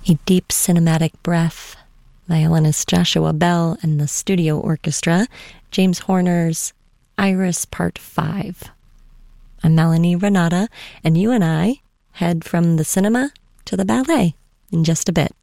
A deep cinematic breath. Violinist Joshua Bell and the studio orchestra. James Horner's Iris Part 5. I'm Melanie Renata, and you and I head from the cinema to the ballet in just a bit.